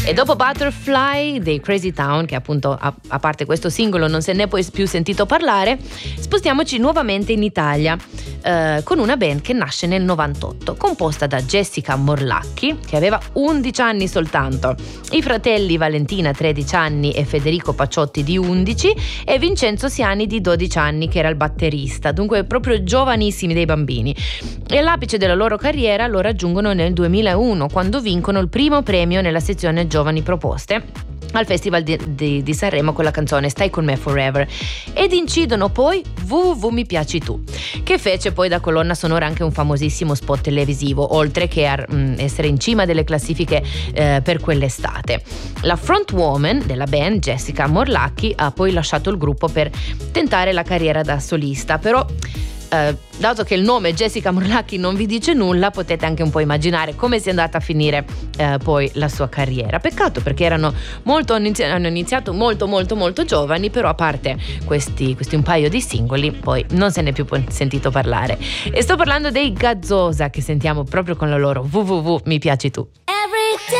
E dopo Butterfly dei Crazy Town, che appunto a parte questo singolo non se ne è poi più sentito parlare, spostiamoci nuovamente in Italia con una band che nasce nel 98, composta da Jessica Morlacchi, che aveva 11 anni soltanto, i fratelli Valentina 13 anni e Federico Pacciotti di 11 e Vincenzo Siani di 12 anni, che era il batterista, dunque proprio giovanissimi, dei bambini. E l'apice della loro carriera lo raggiungono nel 2001, quando vincono il primo premio nella sezione Giovani Proposte al Festival di Sanremo con la canzone Stai con me forever, ed incidono poi www mi piaci tu, che fece poi da colonna sonora anche un famosissimo spot televisivo, oltre che a essere in cima delle classifiche per quell'estate. La frontwoman della band, Jessica Morlacchi, ha poi lasciato il gruppo per tentare la carriera da solista, però dato che il nome Jessica Morlacchi non vi dice nulla, potete anche un po' immaginare come sia andata a finire poi la sua carriera. Peccato, perché hanno iniziato molto giovani, però a parte questi un paio di singoli poi non se ne è più sentito parlare. E sto parlando dei Gazzosa, che sentiamo proprio con la loro www mi piaci tu.